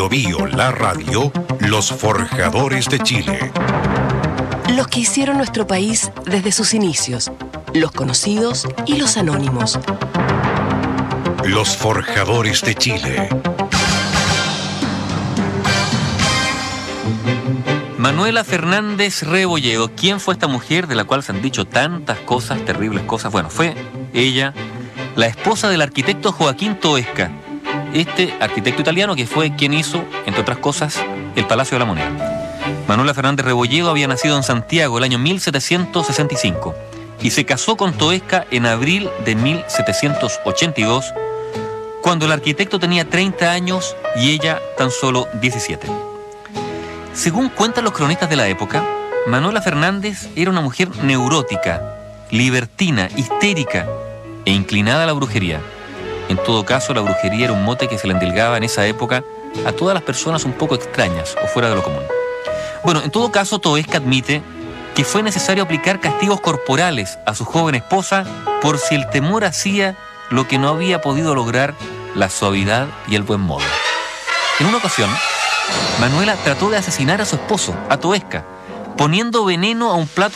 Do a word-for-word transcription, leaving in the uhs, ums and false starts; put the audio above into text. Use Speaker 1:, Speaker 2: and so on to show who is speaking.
Speaker 1: Bio Bio, la radio, los forjadores de Chile.
Speaker 2: Los que hicieron nuestro país desde sus inicios, los conocidos y los anónimos.
Speaker 1: Los forjadores de Chile.
Speaker 3: Manuela Fernández Rebolledo. ¿Quién fue esta mujer de la cual se han dicho tantas cosas, terribles cosas? Bueno, fue ella, la esposa del arquitecto Joaquín Toesca, este arquitecto italiano que fue quien hizo, entre otras cosas, el Palacio de la Moneda. Manuela Fernández Rebolledo había nacido en Santiago el año mil setecientos sesenta y cinco y se casó con Toesca en abril de mil setecientos ochenta y dos, cuando el arquitecto tenía treinta años y ella tan solo diecisiete. Según cuentan los cronistas de la época, Manuela Fernández era una mujer neurótica, libertina, histérica e inclinada a la brujería. En todo caso, la brujería era un mote que se le endilgaba en esa época a todas las personas un poco extrañas o fuera de lo común. Bueno, en todo caso, Toesca admite que fue necesario aplicar castigos corporales a su joven esposa por si el temor hacía lo que no había podido lograr la suavidad y el buen modo. En una ocasión, Manuela trató de asesinar a su esposo, a Toesca, poniendo veneno a un plato